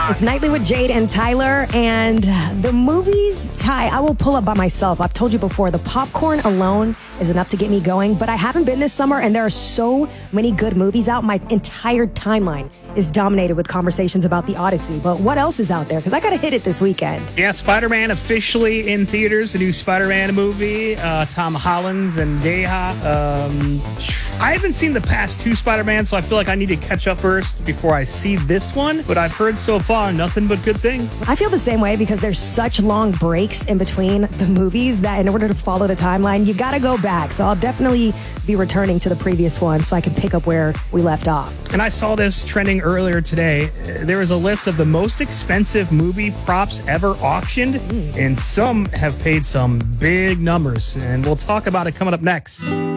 It's Nightly with Jade and Tyler, and the movies, Ty, I will pull up by myself. I've told you before, the popcorn alone is enough to get me going, but I haven't been this summer, and there are so many good movies out. My entire timeline is dominated with conversations about The Odyssey, but what else is out there? Because I got to hit it this weekend. Yeah, Spider-Man officially in theaters, the new Spider-Man movie, Tom Holland and Deha. I haven't seen the past two Spider-Man, so I feel like I need to catch up first before I see this one, but I've heard so far nothing but good things. I feel the same way because there's such long breaks in between the movies that in order to follow the timeline, you got to go back. So I'll definitely be returning to the previous one so I can pick up where we left off. And I saw this trending earlier today. There is a list of the most expensive movie props ever auctioned, and some have paid some big numbers, and we'll talk about it coming up next.